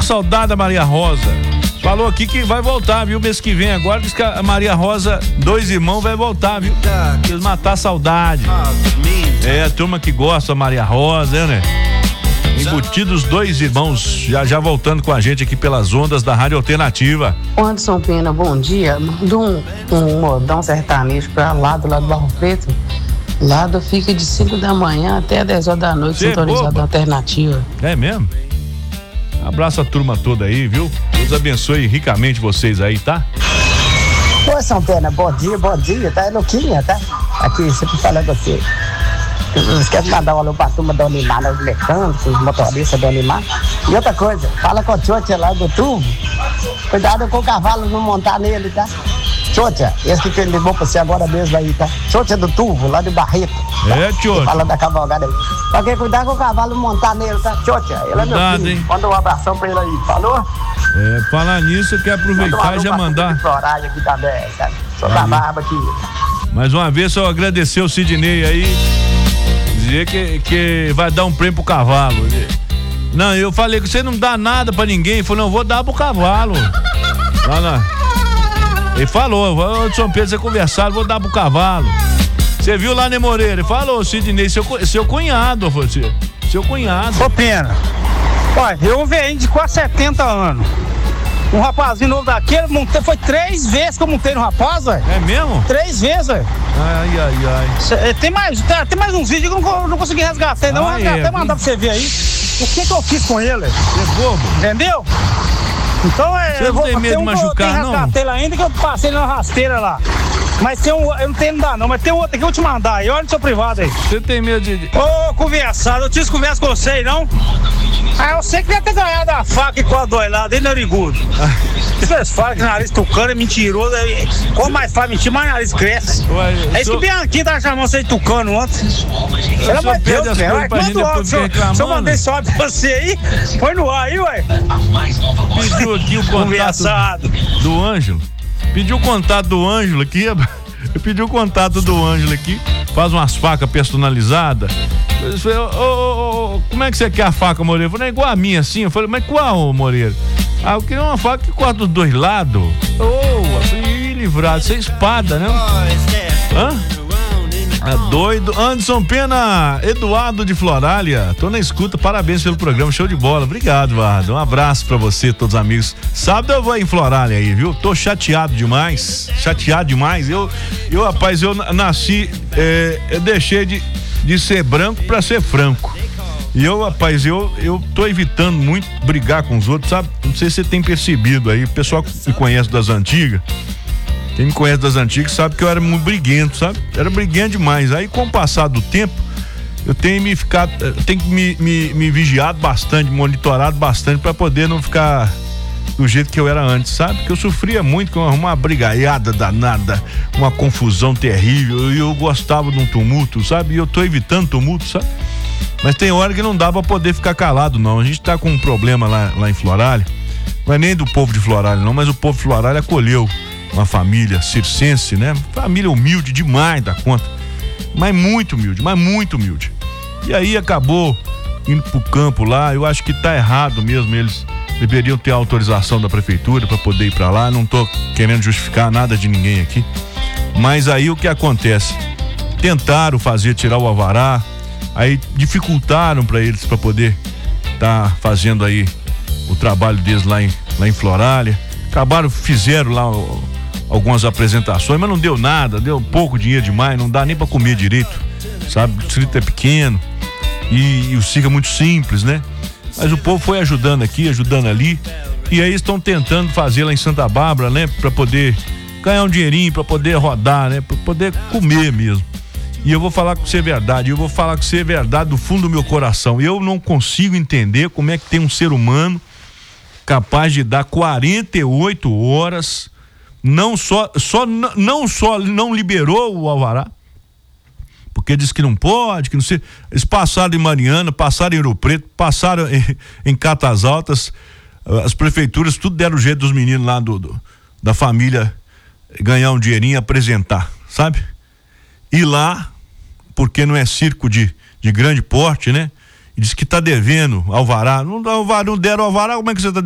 saudade da Maria Rosa. Falou aqui que vai voltar, viu? Mês que vem agora, diz que a Maria Rosa, 2 irmãos, vai voltar, viu? Eles matar a saudade. É, a turma que gosta da Maria Rosa, né? Embutidos 2 irmãos, já voltando com a gente aqui pelas ondas da Rádio Alternativa. Anderson Pena, bom dia. Manda um modão sertanejo pra lá do Barro Preto. Lá fica de 5 da manhã até 10 horas da noite, sintonizado na Alternativa. É mesmo? Abraço a turma toda aí, viu? Deus abençoe ricamente vocês aí, tá? Ô, São Pena, bom dia, tá? É Luquinha, tá? Aqui, sempre falando com você. Não esquece de mandar um alô pra turma do Animar, os mecânicos, os motoristas do Animar. E outra coisa, fala com o Tchotcha lá do tubo. Cuidado com o cavalo não montar nele, tá? Tchotcha, esse que ele levou pra você agora mesmo aí, tá? Tchotcha do tubo, lá de Barreto. Tá? É, Tchotcha. Fala da cavalgada aí. Só que cuidar com o cavalo montar nele, tá? Tchotcha, ele é meu filho. Hein? Manda um abração pra ele aí, falou? É, falar nisso, eu quero aproveitar e já mandar. Aqui também, sabe? Sou da barba aqui. Mais uma vez, só agradecer o Sidney aí. Dizer que vai dar um prêmio pro cavalo. Não, eu falei que você não dá nada pra ninguém. Ele falou, não, eu vou dar pro cavalo. Ele falou, ô São Pedro, você conversaram, vou dar pro cavalo. Você viu lá, né, Moreira? Ele falou, Sidney, seu cunhado, seu cunhado. Ô, Pena, olha, eu venho de quase 70 anos. Um rapazinho novo daquele, foi 3 vezes que eu montei no rapaz, velho. É mesmo? 3 vezes, velho. Ai. Tem mais uns vídeos que eu não consegui resgatar, não. Resgatei e mandar pra você ver aí. O que eu fiz com ele? É bobo. Entendeu? Então Você não tem medo de machucar, não? Eu resgatei ele ainda, que eu passei na rasteira lá. Mas tem eu não tenho não, mas tem outro aqui que eu vou te mandar aí. Olha no seu privado aí. Você tem medo de... Ô, conversado, eu tive conversa com você, não? Ah, eu sei que deve ter ganhado a faca com a doilada, hein, narigudo? Vocês falam que nariz tucano é mentiroso. Quanto mais faz mentir, mais nariz cresce. É isso que o Bianquinho tá chamando você de tucano ontem. Pelo amor de Deus, velho. Manda o áudio, se eu mandei esse áudio pra você aí, põe no ar aí, ué. Pediu aqui o contato do Ângelo. Pediu o contato do Ângelo aqui. Pediu o contato do Ângelo aqui. Faz umas facas personalizadas. Eu falei, como é que você quer a faca, Moreira? Eu falei, é igual a minha, assim. Eu falei, mas qual, Moreira? Ah, eu queria uma faca que corta dos 2 lados. Livrado, isso é espada, né? Hã? É doido. Anderson Pena, Eduardo de Florália, tô na escuta, parabéns pelo programa, show de bola. Obrigado, Eduardo. Um abraço pra você, todos os amigos. Sábado eu vou em Florália aí, viu? Tô chateado demais. Eu, rapaz, eu nasci, eu deixei de ser branco pra ser franco. E eu, rapaz, eu tô evitando muito brigar com os outros, sabe? Não sei se você tem percebido aí, o pessoal que me conhece das antigas, quem me conhece das antigas sabe que eu era muito briguento, sabe? Era briguento demais. Aí, com o passar do tempo, eu tenho me vigiado bastante, monitorado bastante pra poder não ficar do jeito que eu era antes, sabe? Porque eu sofria muito com uma brigaiada danada, uma confusão terrível, e eu gostava de um tumulto, sabe? E eu tô evitando tumulto, sabe? Mas tem hora que não dá pra poder ficar calado, não. A gente tá com um problema lá em Florália, não é nem do povo de Florália, não, mas o povo de Florália acolheu uma família circense, né? Família humilde demais da conta, mas muito humilde. E aí acabou indo pro campo lá. Eu acho que tá errado mesmo, eles deveriam ter a autorização da prefeitura para poder ir para lá. Não tô querendo justificar nada de ninguém aqui, mas aí o que acontece? Tentaram tirar o alvará, aí dificultaram para eles para poder tá fazendo aí o trabalho deles lá em Florália. Fizeram lá algumas apresentações, mas não deu nada, deu pouco dinheiro demais, não dá nem para comer direito, sabe? O distrito é pequeno e o circo é muito simples, né? Mas o povo foi ajudando aqui, ajudando ali, e aí estão tentando fazer lá em Santa Bárbara, né? Para poder ganhar um dinheirinho, para poder rodar, né? Para poder comer mesmo. E eu vou falar com você verdade, do fundo do meu coração. Eu não consigo entender como é que tem um ser humano capaz de dar 48 horas, não só não liberou o alvará, porque diz que não pode, que não sei. Eles passaram em Mariana, passaram em Ouro Preto, passaram em Catas Altas, as prefeituras tudo deram o jeito dos meninos lá da família ganhar um dinheirinho e apresentar, sabe? E lá, porque não é circo de grande porte, né? E diz que tá devendo alvará. Não deram alvará, como é que você tá